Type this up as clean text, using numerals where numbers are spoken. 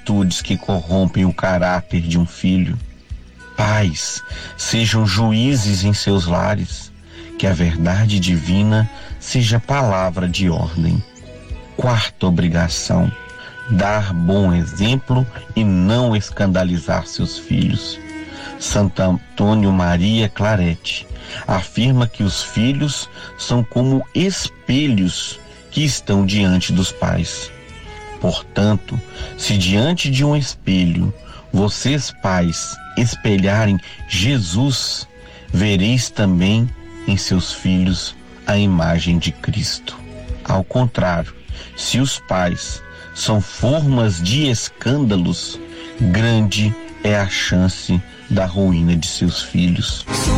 atitudes que corrompem o caráter de um filho. Pais, sejam juízes em seus lares, que a verdade divina seja palavra de ordem. Quarta obrigação: dar bom exemplo e não escandalizar seus filhos. Santo Antônio Maria Claret afirma que os filhos são como espelhos que estão diante dos pais. Portanto, se diante de um espelho vocês, pais, espelharem Jesus, vereis também em seus filhos a imagem de Cristo. Ao contrário, se os pais são formas de escândalos, grande é a chance da ruína de seus filhos.